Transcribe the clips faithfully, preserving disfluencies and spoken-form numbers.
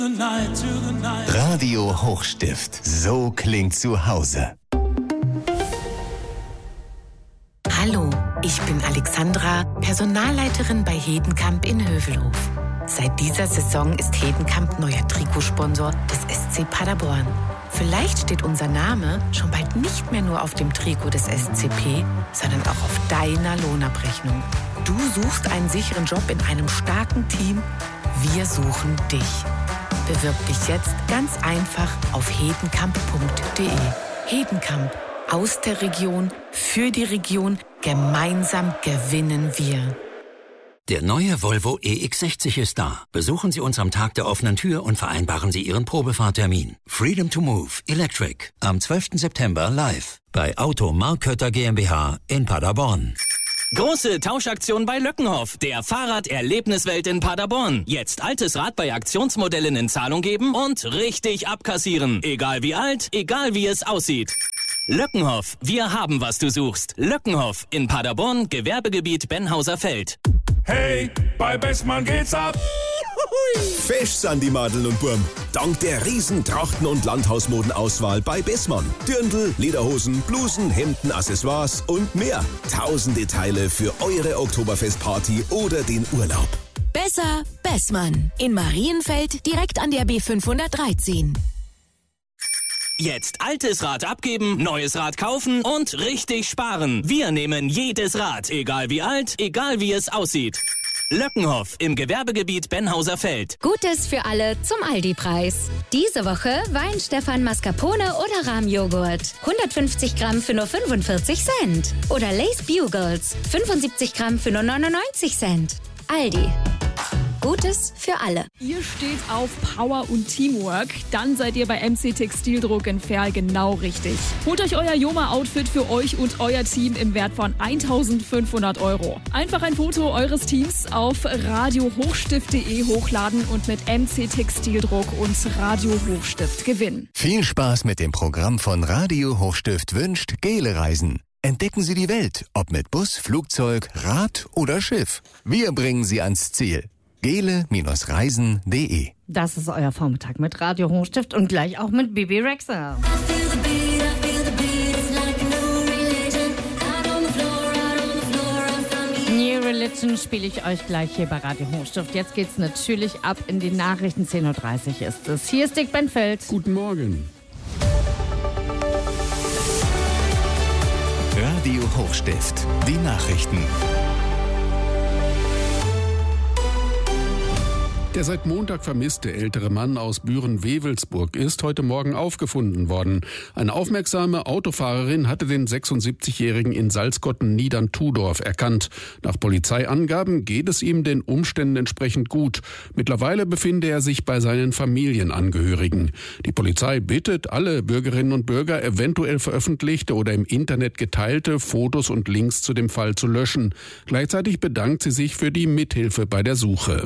Radio Hochstift. So klingt zu Hause. Hallo, ich bin Alexandra, Personalleiterin bei Hedenkamp in Hövelhof. Seit dieser Saison ist Hedenkamp neuer Trikotsponsor des S C Paderborn. Vielleicht steht unser Name schon bald nicht mehr nur auf dem Trikot des S C P, sondern auch auf deiner Lohnabrechnung. Du suchst einen sicheren Job in einem starken Team. Wir suchen dich. Bewirb dich jetzt ganz einfach auf hedenkamp punkt de. Hedenkamp. Aus der Region, für die Region, gemeinsam gewinnen wir. Der neue Volvo E X sechzig ist da. Besuchen Sie uns am Tag der offenen Tür und vereinbaren Sie Ihren Probefahrtermin. Freedom to Move Electric am zwölften September live bei Auto Markötter GmbH in Paderborn. Große Tauschaktion bei Löckenhoff, der Fahrraderlebniswelt in Paderborn. Jetzt altes Rad bei Aktionsmodellen in Zahlung geben und richtig abkassieren. Egal wie alt, egal wie es aussieht. Löckenhoff, wir haben, was du suchst. Löckenhoff in Paderborn, Gewerbegebiet Benhauser Feld. Hey, bei Bessmann geht's ab. Fesch sind die Madeln und Burm. Dank der riesen Trachten- und Landhausmodenauswahl bei Bessmann. Dirndl, Lederhosen, Blusen, Hemden, Accessoires und mehr. Tausende Teile für eure Oktoberfestparty oder den Urlaub. Besser Bessmann. In Marienfeld direkt an der B fünfhundertdreizehn. Jetzt altes Rad abgeben, neues Rad kaufen und richtig sparen. Wir nehmen jedes Rad, egal wie alt, egal wie es aussieht. Löckenhoff im Gewerbegebiet Benhauser Feld. Gutes für alle zum Aldi-Preis. Diese Woche Weinstefan Mascarpone oder Rahmjoghurt. hundertfünfzig Gramm für nur fünfundvierzig Cent. Oder Lace Bugles. fünfundsiebzig Gramm für nur neunundneunzig Cent. Aldi. Gutes für alle. Ihr steht auf Power und Teamwork, dann seid ihr bei M C Textildruck in Verl genau richtig. Holt euch euer Joma-Outfit für euch und euer Team im Wert von eintausendfünfhundert Euro. Einfach ein Foto eures Teams auf radio hochstift punkt de hochladen und mit M C Textildruck und Radio Hochstift gewinnen. Viel Spaß mit dem Programm von Radio Hochstift wünscht Gele Reisen. Entdecken Sie die Welt, ob mit Bus, Flugzeug, Rad oder Schiff. Wir bringen Sie ans Ziel. gele Reisen punkt de. Das ist euer Vormittag mit Radio Hochstift und gleich auch mit Bibi Rexha. New Religion spiele ich euch gleich hier bei Radio Hochstift. Jetzt geht's natürlich ab in die Nachrichten. zehn Uhr dreißig ist es. Hier ist Dick Benfeld. Guten Morgen. Radio Hochstift. Die Nachrichten. Der seit Montag vermisste ältere Mann aus Büren-Wewelsburg ist heute Morgen aufgefunden worden. Eine aufmerksame Autofahrerin hatte den sechsundsiebzigjährigen in Salzgotten-Niedern-Tudorf erkannt. Nach Polizeiangaben geht es ihm den Umständen entsprechend gut. Mittlerweile befinde er sich bei seinen Familienangehörigen. Die Polizei bittet alle Bürgerinnen und Bürger, eventuell veröffentlichte oder im Internet geteilte Fotos und Links zu dem Fall zu löschen. Gleichzeitig bedankt sie sich für die Mithilfe bei der Suche.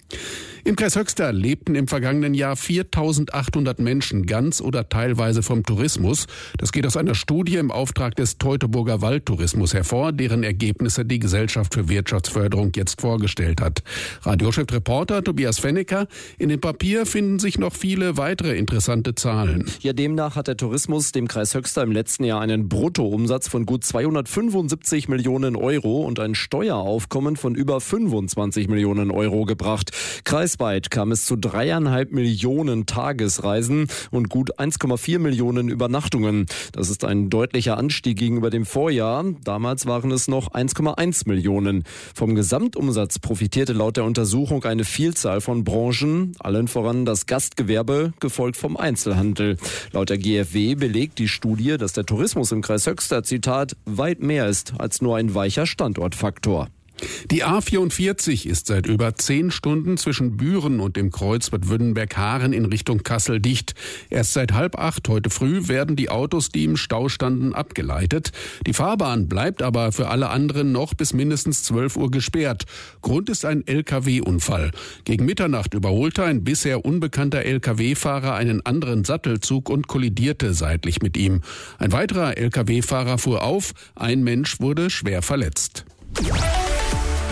Im Kreis Höxter lebten im vergangenen Jahr viertausendachthundert Menschen ganz oder teilweise vom Tourismus. Das geht aus einer Studie im Auftrag des Teutoburger Waldtourismus hervor, deren Ergebnisse die Gesellschaft für Wirtschaftsförderung jetzt vorgestellt hat. Radiochef-Reporter Tobias Fennecker: In dem Papier finden sich noch viele weitere interessante Zahlen. Ja, demnach hat der Tourismus dem Kreis Höxter im letzten Jahr einen Bruttoumsatz von gut zweihundertfünfundsiebzig Millionen Euro und ein Steueraufkommen von über fünfundzwanzig Millionen Euro gebracht. Kreisweit kam es zu dreieinhalb Millionen Tagesreisen und gut eins Komma vier Millionen Übernachtungen. Das ist ein deutlicher Anstieg gegenüber dem Vorjahr. Damals waren es noch eins Komma eins Millionen. Vom Gesamtumsatz profitierte laut der Untersuchung eine Vielzahl von Branchen, allen voran das Gastgewerbe, gefolgt vom Einzelhandel. Laut der G F W belegt die Studie, dass der Tourismus im Kreis Höxter, Zitat, weit mehr ist als nur ein weicher Standortfaktor. Die A vierundvierzig ist seit über zehn Stunden zwischen Büren und dem Kreuz Bad Württemberg-Haaren in Richtung Kassel dicht. Erst seit halb acht heute früh werden die Autos, die im Stau standen, abgeleitet. Die Fahrbahn bleibt aber für alle anderen noch bis mindestens zwölf Uhr gesperrt. Grund ist ein L K W-Unfall. Gegen Mitternacht überholte ein bisher unbekannter L K W-Fahrer einen anderen Sattelzug und kollidierte seitlich mit ihm. Ein weiterer L K W-Fahrer fuhr auf, ein Mensch wurde schwer verletzt.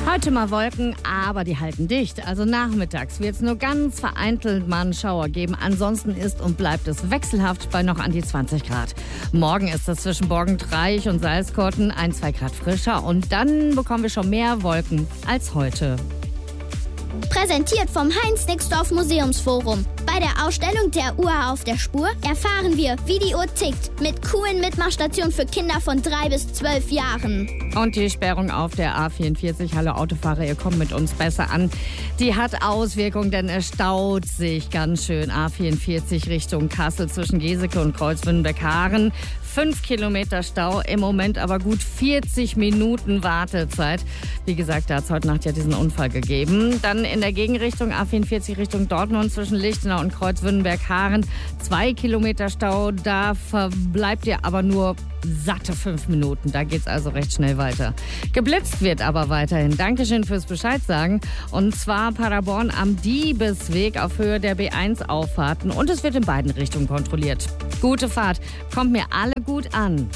Heute mal Wolken, aber die halten dicht. Also nachmittags wird es nur ganz vereinzelt mal einen Schauer geben. Ansonsten ist und bleibt es wechselhaft bei noch an die zwanzig Grad. Morgen ist es zwischen Borgentreich und Salzkotten ein, zwei Grad frischer. Und dann bekommen wir schon mehr Wolken als heute. Präsentiert vom Heinz-Nixdorf Museumsforum. Bei der Ausstellung der Uhr auf der Spur erfahren wir, wie die Uhr tickt. Mit coolen Mitmachstationen für Kinder von drei bis zwölf Jahren. Und die Sperrung auf der A vierundvierzig, hallo Autofahrer, ihr kommt mit uns besser an. Die hat Auswirkungen, denn es staut sich ganz schön. A vierundvierzig Richtung Kassel zwischen Geseke und Kreuzwindenberg-Haaren. Fünf Kilometer Stau, im Moment aber gut vierzig Minuten Wartezeit. Wie gesagt, da hat es heute Nacht ja diesen Unfall gegeben. Dann in der Gegenrichtung A vierundvierzig Richtung Dortmund zwischen Lichtenau und Kreuzwindenberg-Haaren. Zwei Kilometer Stau, da verbleibt ihr aber nur satte fünf Minuten. Da geht's also recht schnell weiter. Geblitzt wird aber weiterhin. Dankeschön fürs Bescheid sagen. Und zwar Paderborn am Diebesweg auf Höhe der B eins Auffahrten. Und es wird in beiden Richtungen kontrolliert. Gute Fahrt. Kommt mir alle gut an.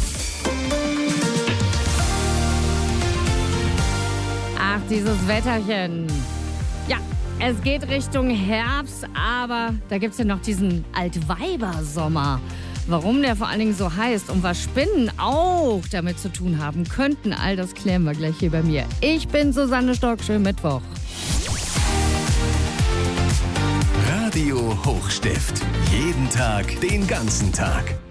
Ach, dieses Wetterchen. Ja, es geht Richtung Herbst, aber da gibt's ja noch diesen Altweibersommer. Warum der vor allen Dingen so heißt und was Spinnen auch damit zu tun haben könnten, all das klären wir gleich hier bei mir. Ich bin Susanne Stock, schönen Mittwoch. Radio Hochstift. Jeden Tag, den ganzen Tag.